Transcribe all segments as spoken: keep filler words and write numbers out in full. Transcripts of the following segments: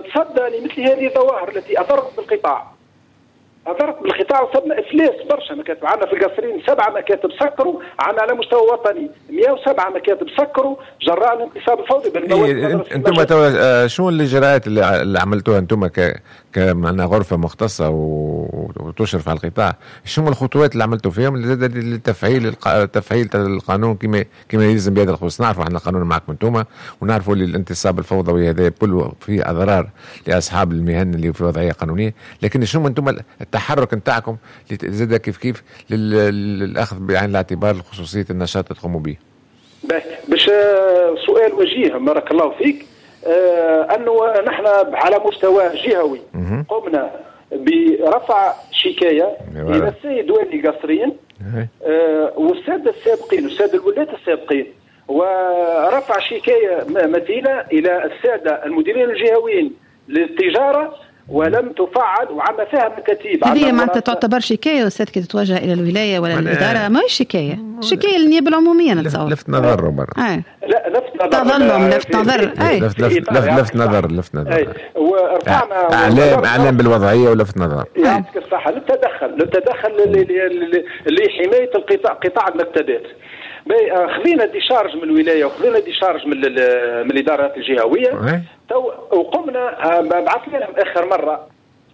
تصدى لمثل هذه الظواهر التي اضرت بالقطاع اضرت بالقطاع وصبنا افلاس برشا مكاتب. عندنا في القصرين سبعه مكاتب سكروا، عندنا على مستوى وطني مئة وسبعة مكاتب سكروا جراء الانقسام الفوضي بالمواد. انتم تو شو الاجراءات اللي, اللي عملتوها انتم ك كمعنا غرفه مختصه وتشرف على القطاع؟ شنو الخطوات اللي عملتوا فيهم لتفعيل الق... تفعيل القانون كما كما يلزم بهذا الخصوص؟ نعرفوا احنا القانون معكم انتم، ونعرفوا اللي الانتصاب الفوضوي هذا كله فيه اضرار لاصحاب المهن اللي في وضعيه قانونيه، لكن شنو انتم التحرك نتاعكم زاد كيف كيف للاخذ بعين الاعتبار خصوصيه النشاط اللي تقوموا به؟ باش سؤال وجيه بارك الله فيك. آه انه نحن على مستوى جهوي قمنا برفع شكايه الى السيد والي قصرين آه والساده السابقين والساده الولاة السابقين، ورفع شكايه متينه الى الساده المديرين الجهويين للتجاره ولم تفعل، وعندنا فيها مكاتيب. هذه معناتها تعتبر شكايه استاذ كي تتوجه الى الولايه ولا الاداره؟ ما هي شكايه، شكايه للنيابه العموميه نتصور. لفت نظر برا. لا لفت نظر تظلم لفت نظر لفت لفت نظر لفت نظر ورفعنا اعلام اعلام بالوضعيه ولفت نظر. يعطيك الصحه. للتدخل للتدخل لحمايه القطاع قطاع المكتبات. خذينا ديشارج من الولايه وخذينا ديشارج من من الادارات الجهويه وقمنا بعثنا لهم اخر مره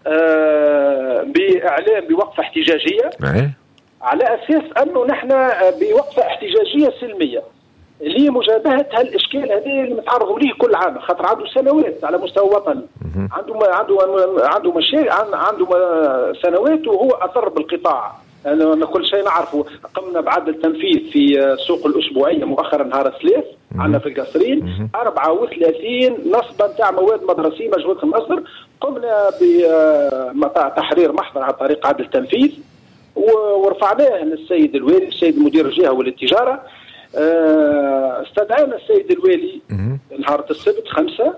باعلان بوقفه احتجاجيه على اساس انه نحن بوقفه احتجاجيه سلميه لمجابهه هالاشكال هذه اللي متعرضوا ليه كل عام، خاطر عنده سنوات على مستوى وطني عنده عنده عنده مشاكل عنده سنوات وهو اضر بالقطاع. أنا كل شيء نعرفه. قمنا بعدل تنفيذ في السوق الأسبوعية مؤخرا نهار الثلاث عندنا في القصرين أربعة وثلاثين نصبا تاع مواد مدرسية مجهولة المصدر. قمنا بتحرير محضر عن طريق عدل تنفيذ ورفعناه للسيد الوالي السيد مدير الجهة والتجارة. استدعينا السيد الوالي نهار السبت خمسة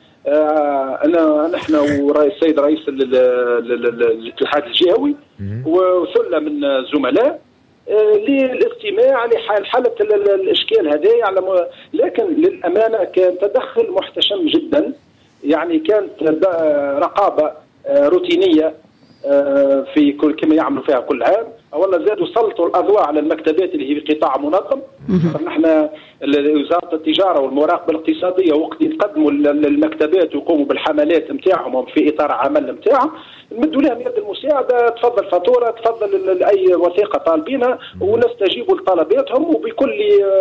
أنا نحن والسيد رئيس الاتحاد الجهوي وثلة من زملاء للاستماع لحالة الإشكال هذا على م... لكن للأمانة كان تدخل محتشم جدا، يعني كانت رقابة روتينية في كل كما يعملوا فيها كل عام. والله زادوا سلطوا الأضواء على المكتبات اللي هي بقطاع منظم. نحن وزارة التجارة والمراقبة الاقتصادية وقت يقدموا المكتبات ويقوموا بالحملات نتاعهم في إطار عمل نتاعهم نمدوا لهم يد المساعدة، تفضل فاتورة تفضل أي وثيقة طالبينها ونستجيب لطلباتهم وبكل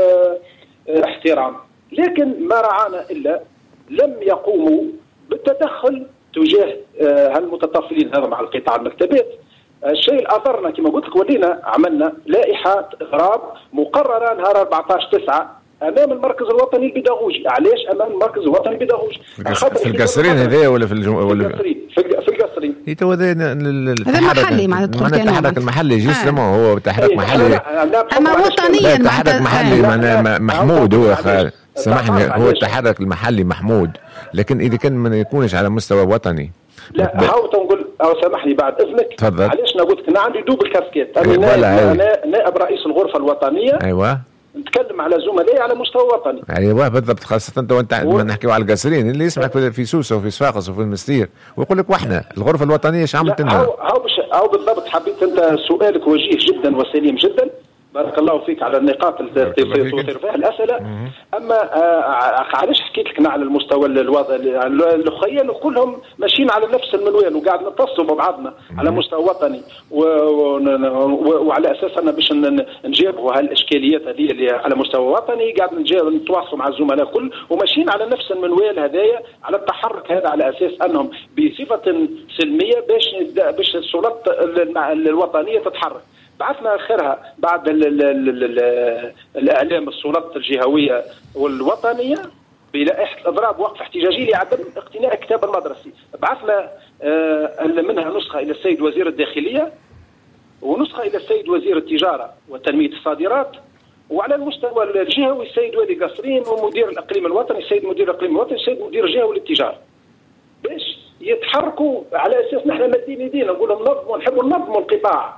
احترام. لكن ما رعانا إلا لم يقوموا بالتدخل تجاه هالمتطفلين هذا مع القطاع المكتبات. الشيء اللي اثرنا كما قلت لك ولينا عملنا لائحه اضراب مقرره نهار أربعة عشر تسعة امام المركز الوطني البيداغوجي. علاش امام المركز الوطني البيداغوجي؟ في القصرين هذا ولا في الجو... ولا في القصرين؟ في القصرين هي تو هذا هذا محلي مع التحرك المحلي جسم آه. هو تحرك إيه محلي اما وطنيا تحرك محلي معناه محمود هو سامحني هو التحرك المحلي محمود، لكن اذا كان ما يكونش على مستوى وطني لا هاو تنقول او سامحني بعد اذنك. تفضل. علاش انا قلت لك انا عندي دوبل كاسكيت. انا أيوة. نائب, نائب رئيس الغرفه الوطنيه. ايوه نتكلم على زملائي على مستوى وطني. ايوه بالضبط، خاصه انت وانت و... نحكيو على القصرين اللي يسمعك في سوسه وفي صفاقس وفي المستير ويقول لك واحنا الغرفه الوطنيه ايش عملت لنا؟ هاو هاو بش... هاو بالضبط. حبيت انت سؤالك وجيه جدا وسليم جدا، بارك الله فيك على النقاط اللي تصير فيها الاسئله. اما آه علاش حكيت لك على المستوى الوضع الاخوين وكلهم ماشيين على نفس المنوال وقاعد نتصلوا ببعضنا على مستوى وطني و... و... و... وعلى اساس انا باش نجيبوا هالاشكاليات هذه اللي على مستوى وطني قاعد نجيب نتواصلوا مع الزملاء الكل وماشيين على نفس المنوال هذايا على التحرك هذا على اساس انهم بصفه سلميه باش باش السلطات الوطنيه تتحرك. بعثنا آخرها بعد ال ال ال ال الإعلام السلطات الجهوية والوطنية بلائحة الإضراب وقف احتجاجي لعدم اقتناء الكتاب المدرسي. بعثنا آه منها نسخة إلى السيد وزير الداخلية ونسخة إلى السيد وزير التجارة وتنمية الصادرات، وعلى المستوى الجهوي السيد والي قصرين ومدير الإقليم الوطني السيد مدير الإقليم الوطني السيد مدير الجهوي للتجارة باش يتحركوا على أساس نحن مادين يدينا نقول لهم نظموا نحبوا ننظموا القطاع.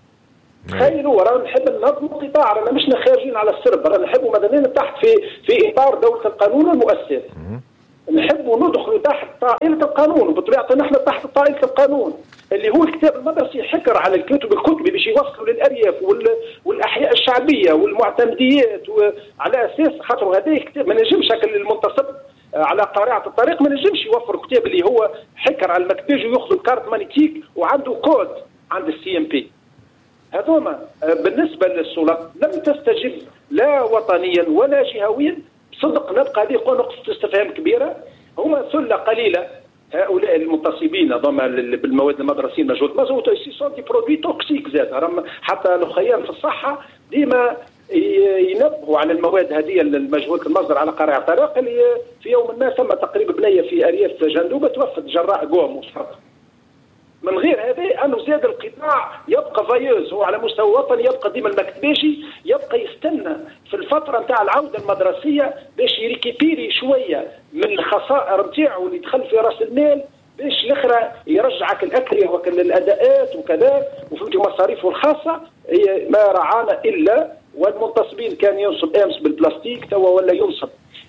تخيلوا رانا نحب ننظموا القطاع، رانا مش خارجين على السرب، رانا نحبوا مدنيين تحت في في اطار دوله القانون والمؤسسات. نحبوا ندخلوا تحت طائله القانون، وبطبيعه نحن تحت طائله القانون اللي هو الكتاب المدرسي حكر على الكتب الكتبي باش يوصلوا للارياف والاحياء الشعبيه والمعتمديات، وعلى اساس خاطر هذا كتاب ما نجمش هكا المنتصب على قارعه الطريق ما نجمش يوفر كتاب اللي هو حكر على المكتبه وياخذ الكارت مانيتيك وعنده كود عند السي ام بي. هذوما بالنسبه للسلطات لم تستجب لا وطنيا ولا جهويا. بصدق نبقى هذه نقطه استفهام كبيره. هما سله قليله هؤلاء المنتصبين هذوما بالمواد المدرسيه المجهود مازال سون دي برودوي توكسيك زاد. حتى الاخيان في الصحه ديما ينبهوا على المواد هذه المجهوله المصدر على قارع الطريق اللي في يوم ما ثم تقريبا بنيه في ارياف جندوبه توفت جراء قوم وشرط. من غير هذا انه زاد القطاع يبقى فايوز، هو على مستوى وطني يبقى ديما المكتباشي يبقى يستنى في الفتره نتاع العوده المدرسيه باش يريكيبيري شويه من الخسائر نتاعو اللي دخل في راس المال باش الاخرى يرجعك الاكريه والاداءات وكذا وفهمتي مصاريفه الخاصه. ما رعانا الا والمنتصبين كان ينصب امس بالبلاستيك توا ولا ينصب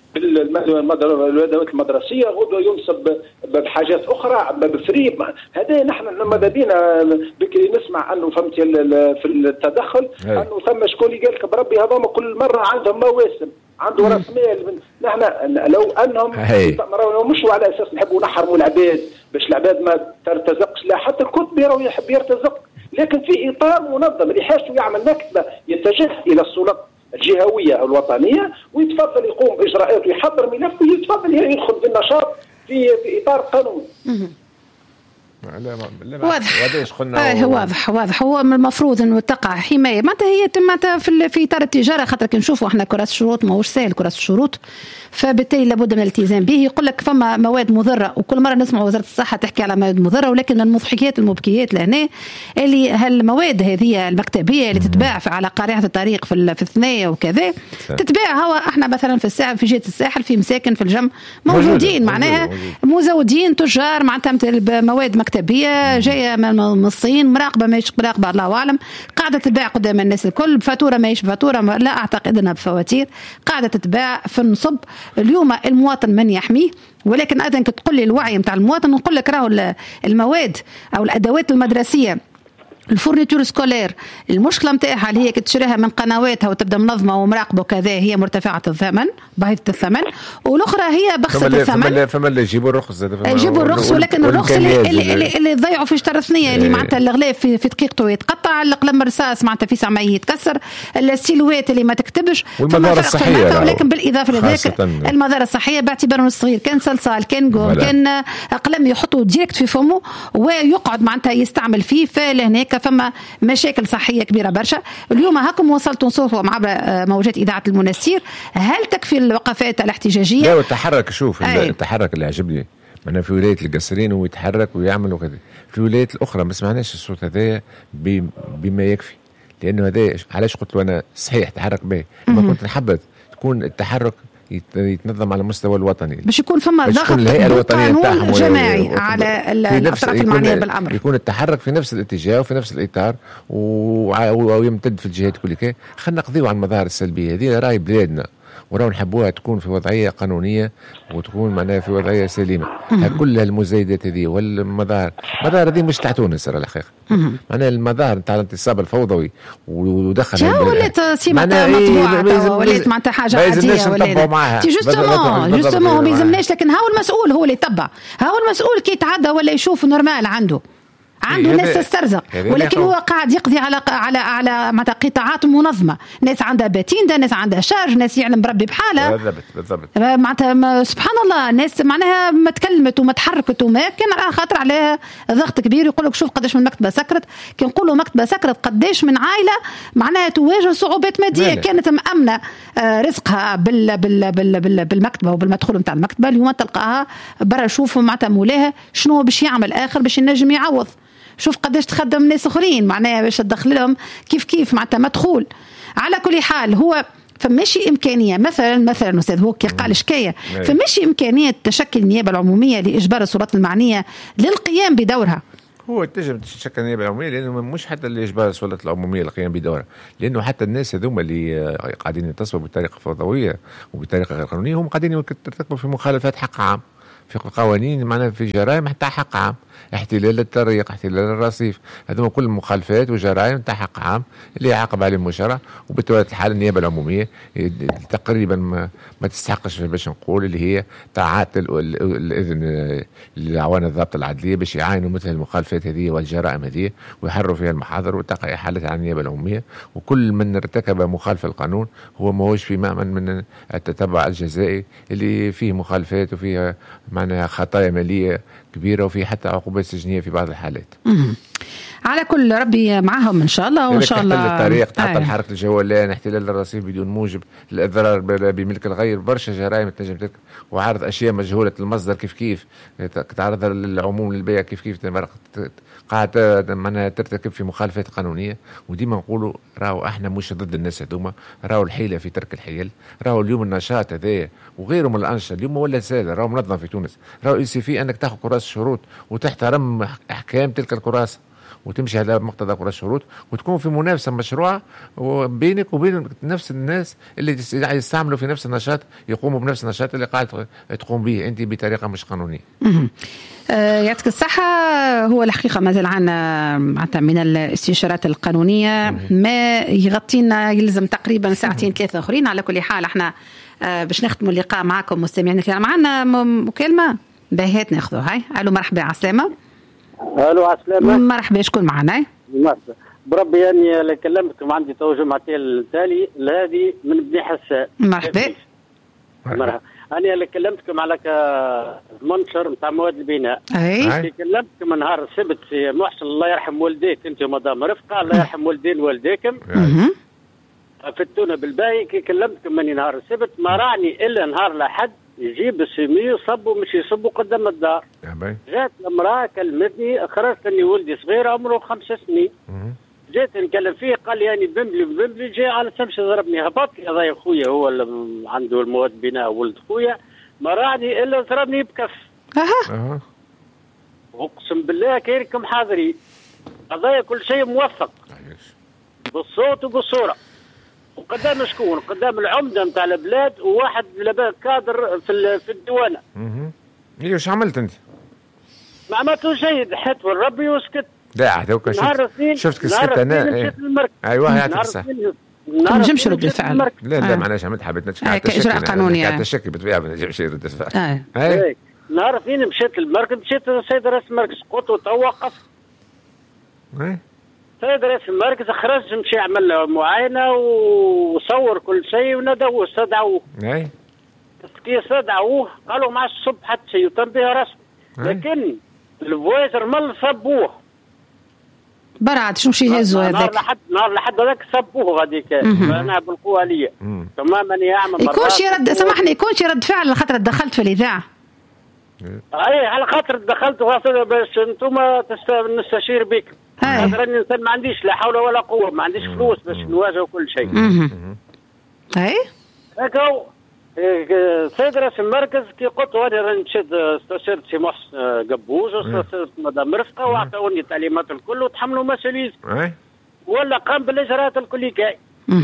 بالادوات المدرسيه غدوه ينصب بحاجات اخرى بفري. هذا نحن ماذا بينا بكري نسمع انه فهمتي في التدخل انه ثم شكون اللي قال لك بربي هذوما كل مره عندهم مواسم عنده راس مال. نحن لو انهم مش على اساس نحبوا نحرموا العباد باش العباد ما ترتزقش، لا حتى الكتب يراو يحب يرتزق لكن في اطار منظم اللي حاجته يعمل مكتبه يتجه الى السلطات الجهويه او الوطنيه ويتفضل يقوم باجراءات ويحضر ملف ويتفضل يدخل بالنشاط في في اطار قانون. لا لا واضح آه واضح واضح هو من المفروض انه تقع حمايه معناتها هي معناتها في في اطار التجاره خاطر كي نشوفوا احنا كراسه الشروط ماهوش سهل كراسه الشروط فبالتالي لابد من الالتزام به. يقول لك فما مواد مضره وكل مره نسمع وزاره الصحه تحكي على مواد مضره ولكن المضحكات المبكيات لهنا اللي هالمواد هذه المكتبيه اللي تتباع على قارعه الطريق في في الثنايا وكذا تتباع هو احنا مثلا في الساحل في جهه الساحل في مساكن في الجم موجودين معناها مزودين تجار معناتها مواد مكتبيه جايه من الصين مراقبه ماهيش مراقبه الله اعلم قاعده تتباع قدام الناس الكل بفاتوره ماهيش بفاتوره لا اعتقد انها بفواتير قاعده تتباع في النصب. اليوم المواطن من يحميه ولكن ايضا كتقول لي الوعي نتاع المواطن نقول لك راهو المواد او الادوات المدرسيه الفورنيتور سكولير المشكله نتاعها اللي هي كتشريها من قنواتها وتبدا منظمه ومراقبه وكذا هي مرتفعه الثمن باهظه الثمن والاخرى هي بخسه الثمن. فما اللي يجيبوا الرخص يجيبوا الرخص ولكن الرخص اللي اللي, اللي, اللي ضيعوا في شتر ثنيه اللي معناتها الغلاف في, في دقيقته يتقطع القلم الرصاص معناتها في ساعه يتكسر السيلوات اللي ما تكتبش والمظاهر الصحيه ولكن بالاضافه لذلك المظاهر الصحيه باعتباره صغير كان صلصال كان قوم كان قلم يحطه ديريكت في فمه ويقعد معناتها يستعمل فيه فلهناك فما مشاكل صحيه كبيره برشا. اليوم هاكم وصلتوا نصوصوا مع موجات اذاعه المنستير هل تكفي الوقفات الاحتجاجيه؟ لا والتحرك شوف أي. التحرك اللي عجبني معنا في ولايه القصرين ويتحرك ويعمل وكذا في الولايات الاخرى ما سمعناش الصوت هذا بما يكفي لانه هذا علاش قلت له انا صحيح تحرك به ما كنت نحب تكون التحرك يتنظم على المستوى الوطني باش يكون فما ضغط قانون جماعي على الاطراف المعنيه بالامر يكون التحرك في نفس الاتجاه وفي نفس الاطار ويمتد في الجهات كلها. خلينا نقضيو على المظاهر السلبيه هذه راي بلادنا وراو نحبوها تكون في وضعيه قانونيه وتكون معناها في وضعيه سليمه. كل المزايدات هذه والمظاهر المظاهر هذه مش تاع تونس الحقيقه معناها المظاهر تاع الانتصاب الفوضوي ودخل ولات سيما مطبوعه ولات معناتها حاجه عاديه ولا جوستومون جوستومون ما يلزمناش لكن هاو المسؤول هو اللي يتبع هاو المسؤول كي يتعدى ولا يشوف نورمال عنده عنده ناس تسترزق ولكن هو قاعد يقضي على على على معناتها قطاعات منظمه ناس عندها باتيندا ناس عندها شارج ناس يعلم بربي بحالها بالضبط بالضبط معناتها سبحان الله ناس معناها ما تكلمت وما تحركت وما كان على خاطر عليها ضغط كبير يقول لك شوف قداش من مكتبه سكرت كي نقولوا مكتبه سكرت قداش من عائله معناها تواجه صعوبات ماديه مالك. كانت مأمنه رزقها بال بال بال بال بالمكتبه وبالمدخول نتاع المكتبه اليوم تلقاها برا شوف معناتها مولاها شنو باش يعمل اخر باش ينجم يعوض شوف قداش تخدم ناس اخرين معناها باش تدخل لهم كيف كيف معناتها مدخول. على كل حال هو فماشي امكانيه مثلا مثلا استاذ هو كي قال شكايه فماشي امكانيه تشكل النيابه العموميه لاجبار السلطات المعنيه للقيام بدورها. هو تنجم تشكل النيابه العموميه لانه مش حتى اللي اجبار السلطات العموميه للقيام بدورها لانه حتى الناس هذوما اللي قاعدين يتصلوا بطريقه فوضويه وبطريقه غير قانونيه هم قاعدين يرتكبوا في مخالفات حق عام في قوانين معناها في جرائم حتى حق عام، احتلال الطريق، احتلال الرصيف، هذوما كل مخالفات وجرائم تاع حق عام اللي يعاقب عليه المشرع. وبطبيعة الحال النيابة العمومية تقريبا ما, ما تستحقش باش نقول اللي هي تعاطي الإذن لعوان الضبط العدلية باش يعاينوا مثل المخالفات هذه والجرائم هذه ويحرروا فيها المحاضر وتقع إحالتها على النيابة العمومية. وكل من ارتكب مخالفة القانون هو ما هوش في مأمن من التتبع الجزائي اللي فيه مخالفات وفيها معناها خطايا مالية كبيرة وفي حتى عقوبات سجنية في بعض الحالات. مم. على كل ربي معهم ان شاء الله وان شاء الله. تحت الطريق، تحت الحركة الجولان، احتلال الرصيف بدون موجب، الاضرار بملك الغير، برشا جرائم تنجم تركب، وعرض اشياء مجهولة المصدر كيف كيف تعرضها للعموم للبيع كيف كيف قاعد معناها ترتكب في مخالفات قانونية. وديما نقولوا راهو احنا مش ضد الناس هذوما، راهو الحيلة في ترك الحيل، راهو اليوم النشاط هذايا وغيره من الأنشطة اليوم ولا سادة، راهو منظم في تونس، راهو يسيفي انك تاخذ كراسة شروط وتحترم احكام تلك الكراسة وتمشي على مقتضى كراسة شروط وتكون في منافسة مشروعة بينك وبين نفس الناس اللي يستعملوا في نفس النشاط، يقوموا بنفس النشاط اللي قاعد تقوم به انت بطريقة مش قانونية. آه يعطيك الصحة. هو الحقيقة ما زال عنا من الاستشارات القانونية ما يغطينا، يلزم تقريبا ساعتين ثلاثة أخرين. على كل حال احنا آه باش نختموا اللقاء معكم مستمعين الكرام. معنا مكالمة باهات ناخذوها. هاي الو مرحبا، عسلامة. الو عسلامة. مرحبا، شكون معنا؟ مرحبا بربي. يعني اللي كلمتكم عندي تو جمعتين التالي هذه من بني حسان. مرحبا. مرحبا. أنا اللي كلمتكم على المنشر نتاع مواد البناء. أي. كلمتكم نهار السبت في محسن الله يرحم والديك أنت ومدام رفقة، الله يرحم والدين والديكم. فتونا بالباهي كي كلمتكم مني نهار السبت ما راني إلا نهار الأحد يجيب السمي يصبوا مش يصبوا قدام الدار. جات المرأة كلمتني، خرجت اني ولدي صغير عمره خمس سنين. جيت نكلم فيه قال لي يعني بمبلي بمبلي جاي على سمش ضربني. هبط هذا خويا هو اللي عنده المواد بناء ولد خويا ما راني الا ضربني بكف. اها اقسم بالله كيركم حاضرين هذايا كل شيء موثق بالصوت وبالصوره. وقدام شكون؟ قدام العمده نتاع البلاد وواحد لباس كادر في في الديوانه. اها ايوا ايش عملت انت؟ ما عملتوا شيء، ضحيت والربي وسكت. لا هذوك شفت شفت كسكت انا. ايوه يعطيك الصحة. ما نجمش رد الفعل. لا لا معناش عملت حبيت نتشكى كاجراء قانوني. قاعد تشكي بالطبيعه ما نجمش رد الفعل. اي نهار اثنين مشيت للمركز، مشيت للسيد رئيس المركز قلت له توقف. اي سيد رئيس المركز خرج مشي عمل له معاينه وصور كل شيء ونادوه استدعوه. اي كي استدعوه قالوا ما عادش صب حتى شيء وتنبيه رسمي. لكن الفويزر مل صبوه برعد شو شي هزوا هذاك نهار لحد نهار لحد هذاك صبوه غاديك انا بالقوه ليا تماما يعمل يكون شي رد سامحني يكون شي رد فعل خاطر دخلت في الاذاعه. اي على خاطر دخلت خاطر باش انتم نستشير بك. خاطر اني ما عنديش لا حول ولا قوه، ما عنديش فلوس باش نواجه كل شيء. اي هكا سيد رئيس المركز كي قلت وانا راني مشيت استشرت سي محسن قبوز واستشرت مدام رفقه واعطوني التعليمات الكل وتحملوا مسؤوليه. ولا قام بالاجراءات الكل كاي.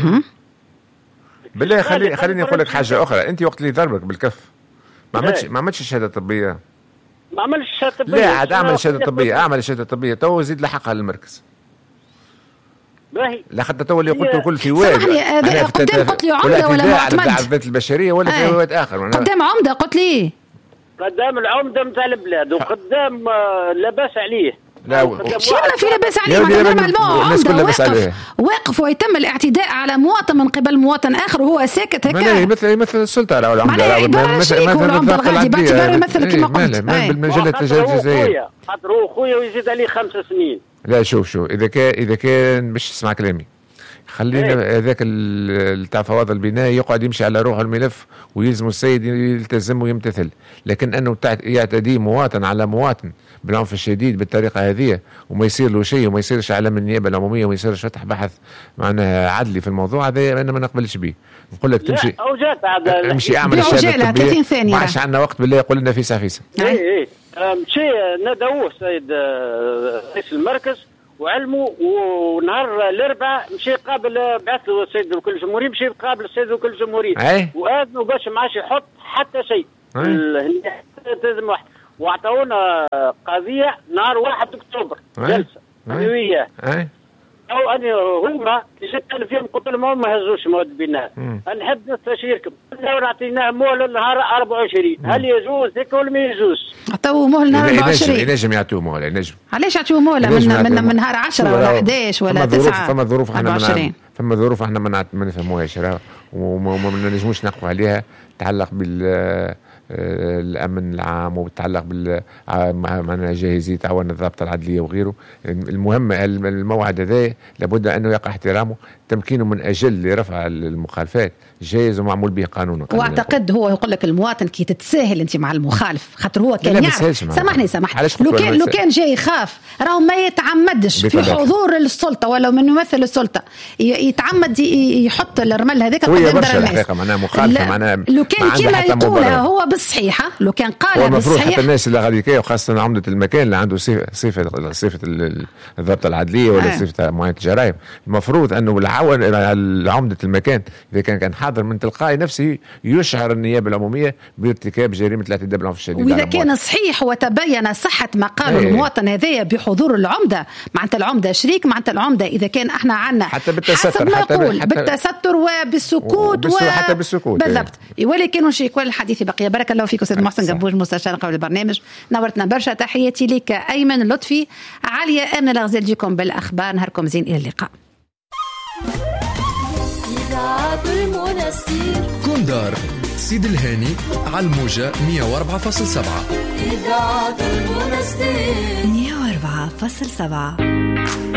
بالله خلي خليني نقول لك حاجه اخرى. انت وقت اللي ضربك بالكف ما عملتش ما عملتش شهاده طبيه؟ ما عملش شهاده طبيه. لا عاد اعمل شهاده طبيه، اعمل شهاده طبيه تو زيد لحقها للمركز. باهي لا حتى تو اللي قلت الكل في واد قدام قلت لي عمده ولا معتمد على الذات البشريه ولا في واد اخر. قدام عمده قلت لي قدام العمده نتاع البلاد وقدام لاباس عليه. لا شو ما في لاباس عليه قدام عمده واقف واقف ويتم الاعتداء على مواطن من قبل مواطن اخر وهو ساكت هكا مثل مثل السلطه ولا العمده مثل العمده الغادي باعتباره يمثل كما قلت بالمجله الجزائريه خاطر خويا ويزيد عليه خمس سنين. لا شوف شوف اذا كان اذا كان باش تسمع كلامي خلينا هذاك تاع فواضل البناء يقعد يمشي على روح الملف ويلزم السيد يلتزم ويمتثل. لكن انه يعتدي مواطن على مواطن بالعنف الشديد بالطريقه هذه وما يصير له شيء وما يصيرش على من النيابه العموميه وما يصيرش فتح بحث معناها عدلي في الموضوع هذا انا ما نقبلش به. نقول لك تمشي امشي اعمل الشهاده الطبيه ما عادش عندنا وقت بالله يقول لنا فيسا فيسا. اي اي مشي ندوه سيد رئيس المركز وعلمه ونهار الاربعاء مشي قابل بعث له السيد وكل الجمهوريه مشي قابل السيد وكل الجمهوريه واذنوا باش ما عادش يحط حتى شيء تلزم واحد، واعطونا قضيه نهار واحد اكتوبر جلسه سنويه. او اني هما جيت انا فيهم قلت لهم ما هزوش مواد البناء، نحب نستشيركم لو اعطيناه مهله نهار أربعة وعشرين، هل يجوز هيك ولا ما يجوز؟ عطوه مهله نهار أربعة وعشرين. ينجم يعطوه مهله، ينجم. علاش يعطوه مهله من من من نهار عشرة ولا أحد عشر ولا تسعة؟ فما ظروف احنا فما ظروف احنا ما نفهموهاش وما نجموش نقوا عليها، تتعلق بال الامن العام وتتعلق بال معنا جاهزيه عوان الضابطه العدليه وغيره. المهم الموعد هذا لابد انه يقع احترامه، تمكينه من اجل لرفع المخالفات جايز ومعمول به قانونا. واعتقد هو يقول لك المواطن كي تتساهل انت مع المخالف، خاطر هو كان يعرف. سامحني سامحني لو كان لو كان جاي يخاف راهو ما يتعمدش في حضور السلطه ولا من يمثل السلطه يتعمد يحط الرمل هذاك قدام دار الناس. معناها مخالفه معناها لو كان كما يقولها هو بالصحيحه، لو كان قالها بالصحيح حتى الناس اللي غاديكيه وخاصه عمده المكان اللي عنده صفه صفه صفه الضبط العدليه ولا آه. صفه معاينه الجرائم، المفروض انه العون عمده المكان اذا كان كان حاضر من تلقائي نفسه يشعر النيابه العموميه بارتكاب جريمه الاعتداء بالعنف الشديد. واذا كان صحيح وتبين صحه ما قاله المواطن هذايا بحضور العمده، معناتها العمده شريك، معناتها العمده اذا كان احنا عندنا حتى بالتستر حسب ما يقول بالتستر وبالسكوت و... حتى بالسكوت بالضبط. ولكن وش يكون الحديث بقيه. بارك الله فيك استاذ محسن قبوج مستشار قبل البرنامج، نورتنا برشا. تحياتي لك ايمن لطفي. عاليه امن الغزال جيكم بالاخبار، نهاركم زين، الى اللقاء. كوندار سيد الهاني على الموجة مية وأربعة فاصلة سبعة. إذاعة المنستير مية وأربعة فاصلة سبعة.